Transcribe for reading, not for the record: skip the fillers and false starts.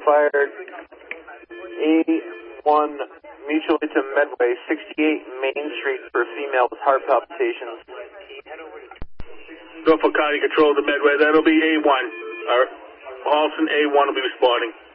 fired A1 mutually to Medway, 68 Main Street for female with heart palpitations. Norfolk County Control to Medway. That'll be A1. Halston A1 will be responding.